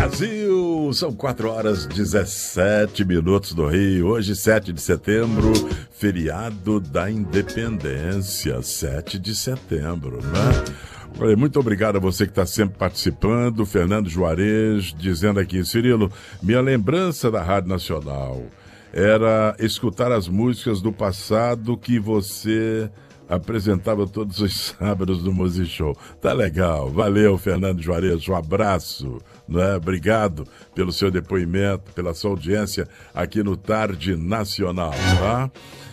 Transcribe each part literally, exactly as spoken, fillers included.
Brasil, são quatro horas e dezessete minutos do Rio. Hoje, sete de setembro, feriado da Independência, sete de setembro, né? Muito obrigado a você que está sempre participando. Fernando Juarez dizendo aqui: Cirilo, minha lembrança da Rádio Nacional era escutar as músicas do passado que você apresentava todos os sábados no Music Show. Tá legal, valeu, Fernando Juarez, um abraço, né? Obrigado pelo seu depoimento, pela sua audiência aqui no Tarde Nacional, tá?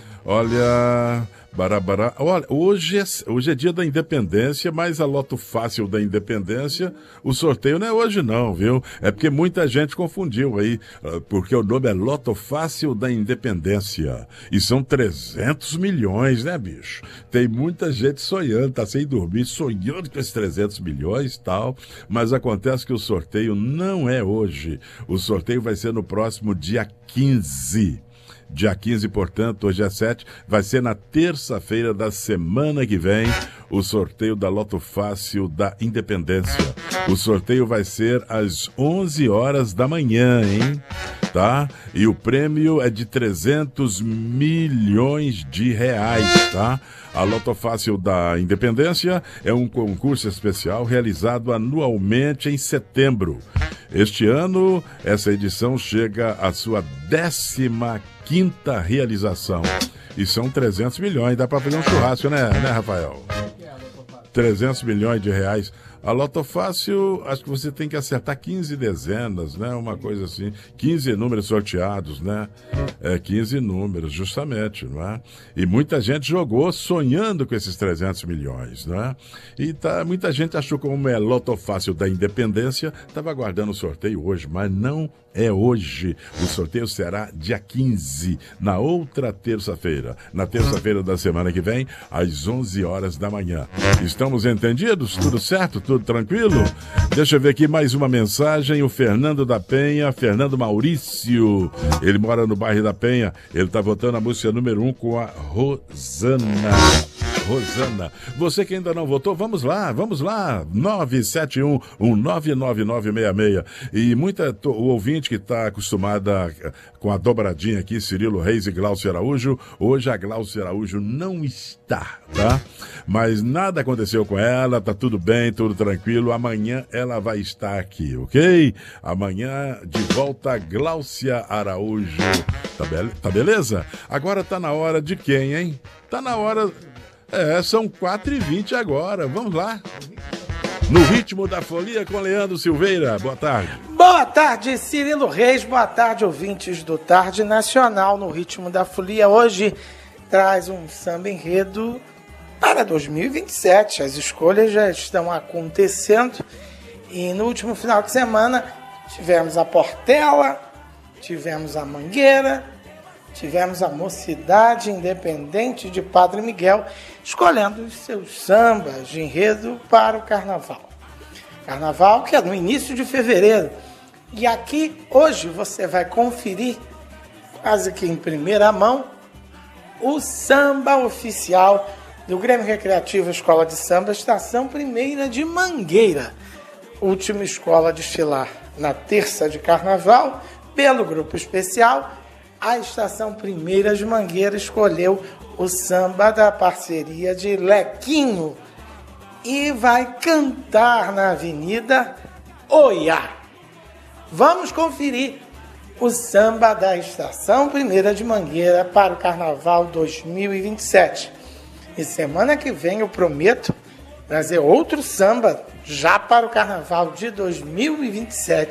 Olha, barabará, olha, hoje é, hoje é dia da Independência, mas a Loto Fácil da Independência, o sorteio não é hoje não, viu? É porque muita gente confundiu aí, porque o nome é Loto Fácil da Independência, e são trezentos milhões, né, bicho? Tem muita gente sonhando, tá sem dormir, sonhando com esses trezentos milhões e tal, mas acontece que o sorteio não é hoje, o sorteio vai ser no próximo dia quinze. Dia quinze, portanto, hoje é sete, vai ser na terça-feira da semana que vem, o sorteio da Loto Fácil da Independência. O sorteio vai ser às onze horas da manhã, hein? Tá? E o prêmio é de trezentos milhões de reais, tá? A Loto Fácil da Independência é um concurso especial realizado anualmente em setembro. Este ano, essa edição chega à sua décima quinta realização. E são trezentos milhões, dá para fazer um churrasco, né, né, Rafael? trezentos milhões de reais. A Loto Fácil, acho que você tem que acertar quinze dezenas, né? Uma coisa assim. quinze números sorteados, né? É, quinze números, justamente, não é? E muita gente jogou sonhando com esses trezentos milhões, né? E tá, muita gente achou que, como é Loto Fácil da Independência, estava aguardando o sorteio hoje, mas não é hoje. O sorteio será dia quinze, na outra terça-feira. Na terça-feira da semana que vem, às onze horas da manhã. Estamos entendidos? Tudo certo? Tudo tranquilo? Deixa eu ver aqui mais uma mensagem. O Fernando da Penha, Fernando Maurício, ele mora no bairro da Penha. Ele está votando a música número um com a Rosana. Rosana, você que ainda não votou, vamos lá, vamos lá, nove sete um, um nove nove nove seis seis. E muita, o ouvinte que está acostumada com a dobradinha aqui, Cirilo Reis e Glaucio Araújo, hoje a Glaucio Araújo não está, tá? Mas nada aconteceu com ela, tá tudo bem, tudo tranquilo, amanhã ela vai estar aqui, ok? Amanhã de volta, Glaucia Araújo, tá, be- tá beleza? Agora tá na hora de quem, hein? Tá na hora... É, são quatro e vinte agora, vamos lá. No ritmo da folia com Leandro Silveira, boa tarde. Boa tarde, Cirilo Reis, boa tarde, ouvintes do Tarde Nacional. No ritmo da folia, hoje traz um samba enredo para dois mil e vinte e sete. As escolhas já estão acontecendo e no último final de semana tivemos a Portela, tivemos a Mangueira, tivemos a Mocidade Independente de Padre Miguel escolhendo os seus sambas de enredo para o Carnaval. Carnaval que é no início de fevereiro. E aqui, hoje, você vai conferir, quase que em primeira mão, o samba oficial do Grêmio Recreativo Escola de Samba, Estação Primeira de Mangueira. Última escola a desfilar na terça de Carnaval, pelo grupo especial. A Estação Primeira de Mangueira escolheu o samba da parceria de Lequinho e vai cantar na Avenida Oiá. Vamos conferir o samba da Estação Primeira de Mangueira para o Carnaval dois mil e vinte e sete. E semana que vem eu prometo trazer outro samba já para o Carnaval de dois mil e vinte e sete.